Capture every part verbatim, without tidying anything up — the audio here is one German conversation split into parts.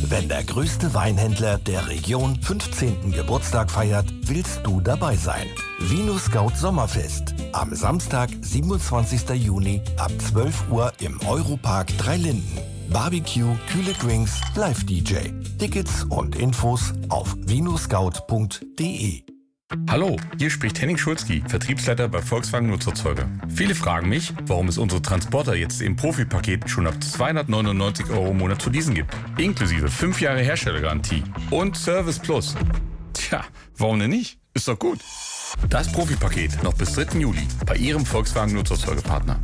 Wenn der größte Weinhändler der Region fünfzehnten Geburtstag feiert, willst du dabei sein. Vino Scout Sommerfest. Am Samstag, siebenundzwanzigsten Juni ab zwölf Uhr im Europark Dreilinden. Barbecue, kühle Drinks, Live-D J. Tickets und Infos auf vinoscout punkt de. Hallo, hier spricht Henning Schulzki, Vertriebsleiter bei Volkswagen Nutzerzeuger. Viele fragen mich, warum es unsere Transporter jetzt im Profi-Paket schon ab zweihundertneunundneunzig Euro im Monat zu leasen gibt. Inklusive fünf Jahre Herstellergarantie und Service Plus. Tja, warum denn nicht? Ist doch gut. Das Profi-Paket noch bis dritten Juli bei Ihrem Volkswagen Nutzerzeugerpartner.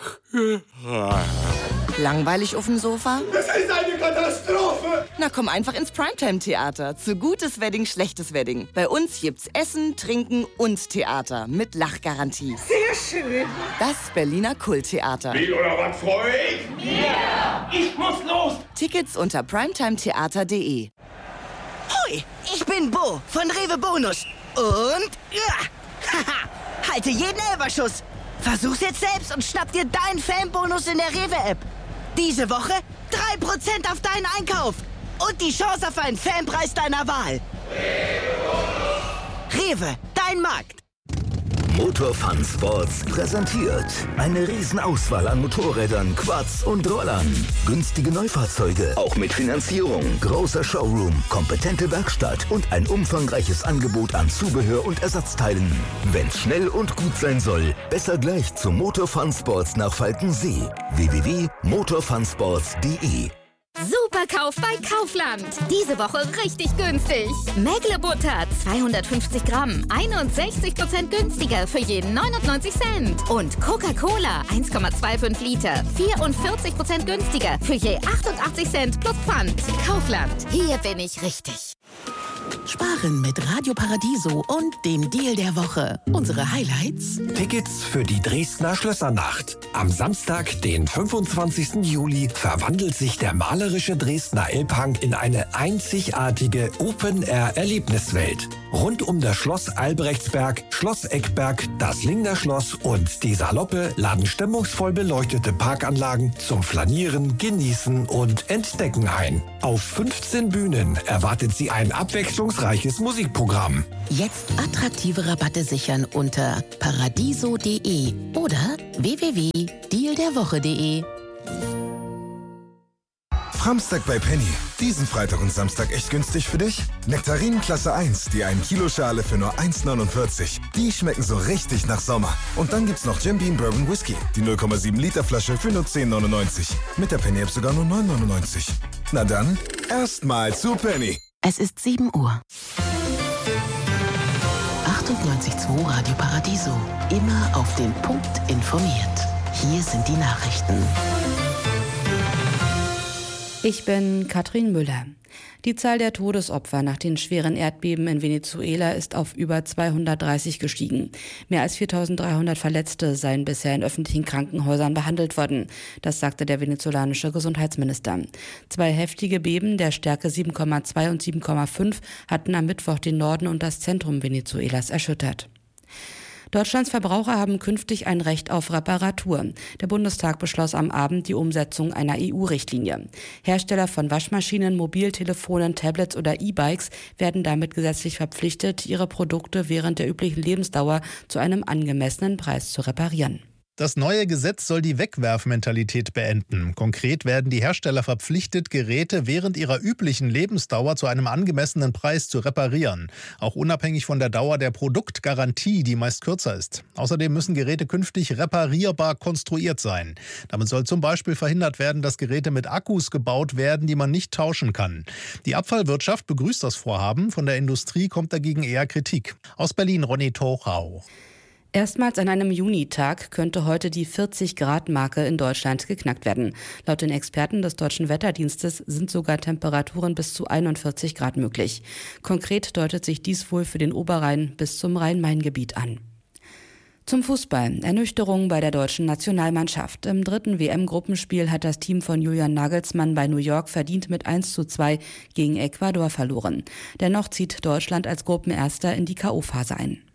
Langweilig auf dem Sofa? Das ist eine Katastrophe! Na komm einfach ins Primetime-Theater. Zu gutes Wedding, schlechtes Wedding. Bei uns gibt's Essen, Trinken und Theater mit Lachgarantie. Sehr schön! Das Berliner Kulttheater. Wie oder was, freu ich? Ja! Ich muss los! Tickets unter primetimetheater punkt de. Hoi, ich bin Bo von Rewe Bonus. Und... Ja, haha, halte jeden Elferschuss. Versuch's jetzt selbst und schnapp dir deinen Fanbonus in der Rewe-App. Diese Woche drei Prozent auf deinen Einkauf. Und die Chance auf einen Fanpreis deiner Wahl. Rewe, dein Markt. Motor Fun Sports präsentiert eine Riesenauswahl an Motorrädern, Quads und Rollern. Günstige Neufahrzeuge, auch mit Finanzierung. Großer Showroom, kompetente Werkstatt und ein umfangreiches Angebot an Zubehör und Ersatzteilen. Wenn's schnell und gut sein soll, besser gleich zu Motor Fun Sports nach Falkensee. w w w punkt motorfunsports punkt de. Superkauf bei Kaufland. Diese Woche richtig günstig. Mägle-Butter zweihundertfünfzig Gramm, einundsechzig Prozent günstiger für jeden neunundneunzig Cent. Und Coca-Cola eins Komma fünfundzwanzig Liter, vierundvierzig Prozent günstiger für je achtundachtzig Cent plus Pfand. Kaufland, hier bin ich richtig. Sparen mit Radio Paradiso und dem Deal der Woche. Unsere Highlights: Tickets für die Dresdner Schlössernacht. Am Samstag, den fünfundzwanzigsten Juli, verwandelt sich der malerische Dresdner Elbhang in eine einzigartige Open-Air-Erlebniswelt. Rund um das Schloss Albrechtsberg, Schloss Eckberg, das Lingner Schloss und die Saloppe laden stimmungsvoll beleuchtete Parkanlagen zum Flanieren, Genießen und Entdecken ein. Auf fünfzehn Bühnen erwartet Sie ein abwechslungsreiches Musikprogramm. Jetzt attraktive Rabatte sichern unter paradiso punkt de oder w w w punkt deal der woche punkt de. Framstag bei Penny. Diesen Freitag und Samstag echt günstig für dich? Nektarinen Klasse eins, die ein Kilo Schale für nur eins neunundvierzig. Die schmecken so richtig nach Sommer. Und dann gibt's noch Jim Beam Bourbon Whisky, die null Komma sieben Liter Flasche für nur zehn neunundneunzig. Mit der Penny App sogar nur neun neunundneunzig. Na dann, erstmal zu Penny. Es ist sieben Uhr. achtundneunzig Komma zwei Radio Paradiso. Immer auf den Punkt informiert. Hier sind die Nachrichten. Ich bin Katrin Müller. Die Zahl der Todesopfer nach den schweren Erdbeben in Venezuela ist auf über zweihundertdreißig gestiegen. Mehr als viertausenddreihundert Verletzte seien bisher in öffentlichen Krankenhäusern behandelt worden. Das sagte der venezolanische Gesundheitsminister. Zwei heftige Beben der Stärke sieben Komma zwei und sieben Komma fünf hatten am Mittwoch den Norden und das Zentrum Venezuelas erschüttert. Deutschlands Verbraucher haben künftig ein Recht auf Reparatur. Der Bundestag beschloss am Abend die Umsetzung einer E U-Richtlinie. Hersteller von Waschmaschinen, Mobiltelefonen, Tablets oder E-Bikes werden damit gesetzlich verpflichtet, ihre Produkte während der üblichen Lebensdauer zu einem angemessenen Preis zu reparieren. Das neue Gesetz soll die Wegwerfmentalität beenden. Konkret werden die Hersteller verpflichtet, Geräte während ihrer üblichen Lebensdauer zu einem angemessenen Preis zu reparieren. Auch unabhängig von der Dauer der Produktgarantie, die meist kürzer ist. Außerdem müssen Geräte künftig reparierbar konstruiert sein. Damit soll zum Beispiel verhindert werden, dass Geräte mit Akkus gebaut werden, die man nicht tauschen kann. Die Abfallwirtschaft begrüßt das Vorhaben. Von der Industrie kommt dagegen eher Kritik. Aus Berlin Ronny Torau. Erstmals an einem Junitag könnte heute die vierzig-Grad-Marke in Deutschland geknackt werden. Laut den Experten des Deutschen Wetterdienstes sind sogar Temperaturen bis zu einundvierzig Grad möglich. Konkret deutet sich dies wohl für den Oberrhein bis zum Rhein-Main-Gebiet an. Zum Fußball. Ernüchterung bei der deutschen Nationalmannschaft. Im dritten W M-Gruppenspiel hat das Team von Julian Nagelsmann bei New York verdient mit eins zu zwei gegen Ecuador verloren. Dennoch zieht Deutschland als Gruppenerster in die K O-Phase ein.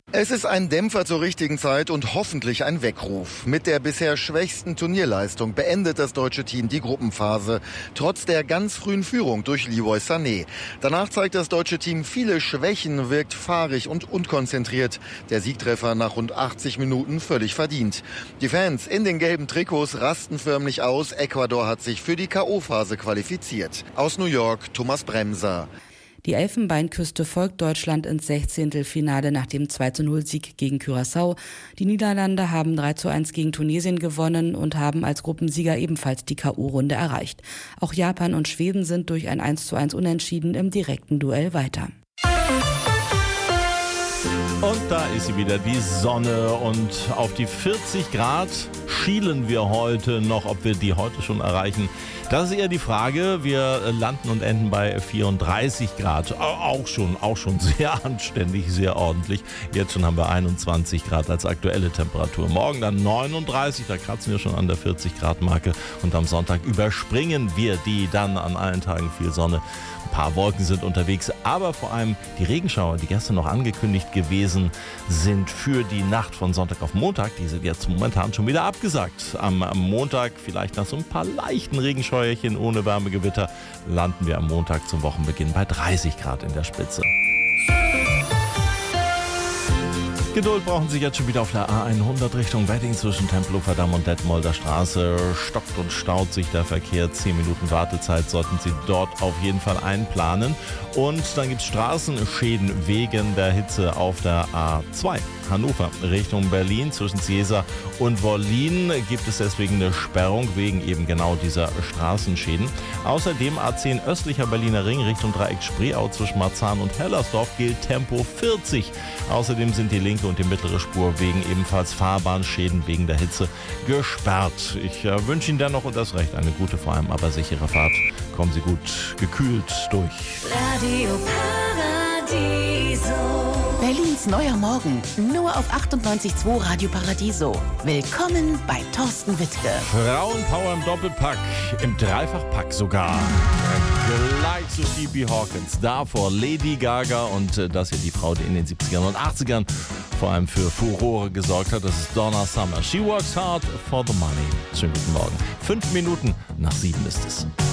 Es ist ein Dämpfer zur richtigen Zeit und hoffentlich ein Weckruf. Mit der bisher schwächsten Turnierleistung beendet das deutsche Team die Gruppenphase, trotz der ganz frühen Führung durch Leroy Sané. Danach zeigt das deutsche Team viele Schwächen, wirkt fahrig und unkonzentriert. Der Siegtreffer nach rund achtzig Minuten völlig verdient. Die Fans in den gelben Trikots rasten förmlich aus. Ecuador hat sich für die K O-Phase qualifiziert. Aus New York, Thomas Bremser. Die Elfenbeinküste folgt Deutschland ins Sechzehntelfinale nach dem zwei zu null Sieg gegen Curaçao. Die Niederlande haben drei zu eins gegen Tunesien gewonnen und haben als Gruppensieger ebenfalls die K O-Runde erreicht. Auch Japan und Schweden sind durch ein eins zu eins Unentschieden im direkten Duell weiter. Und da ist sie wieder, die Sonne, und auf die vierzig Grad schielen wir heute noch. Ob wir die heute schon erreichen, das ist eher die Frage. Wir landen und enden bei vierunddreißig Grad, auch schon, auch schon sehr anständig, sehr ordentlich. Jetzt schon haben wir einundzwanzig Grad als aktuelle Temperatur. Morgen dann neununddreißig, da kratzen wir schon an der vierzig Grad Marke, und am Sonntag überspringen wir die, dann an allen Tagen viel Sonne. Ein paar Wolken sind unterwegs, aber vor allem die Regenschauer, die gestern noch angekündigt gewesen sind für die Nacht von Sonntag auf Montag, die sind jetzt momentan schon wieder abgesagt. Am, am Montag vielleicht nach so ein paar leichten Regenscheuerchen ohne Wärmegewitter landen wir am Montag zum Wochenbeginn bei dreißig Grad in der Spitze. Geduld brauchen Sie jetzt schon wieder auf der A hundert Richtung Wedding zwischen Tempelhofer Damm und Detmolder Straße. Stockt und staut sich der Verkehr. zehn Minuten Wartezeit sollten Sie dort auf jeden Fall einplanen. Und dann gibt es Straßenschäden wegen der Hitze auf der A zwei. Hannover Richtung Berlin zwischen Ciesa und Wollin gibt es deswegen eine Sperrung wegen eben genau dieser Straßenschäden. Außerdem A zehn östlicher Berliner Ring Richtung Dreieck Spreeau zwischen Marzahn und Hellersdorf gilt Tempo vierzig. Außerdem sind die linke und die mittlere Spur wegen ebenfalls Fahrbahnschäden wegen der Hitze gesperrt. Ich äh, wünsche Ihnen dennoch und das Recht eine gute, vor allem aber sichere Fahrt. Kommen Sie gut gekühlt durch. Radio Paradiso. Berlins neuer Morgen, nur auf achtundneunzig Komma zwei Radio Paradiso. Willkommen bei Thorsten Wittke. Frauenpower im Doppelpack, im Dreifachpack sogar. Gleich zu Phoebe Hawkins, davor Lady Gaga und äh, das hier die Frau, die in den siebzigern und achtzigern vor allem für Furore gesorgt hat. Das ist Donna Summer. She works hard for the money. Schönen guten Morgen. Fünf Minuten nach sieben ist es.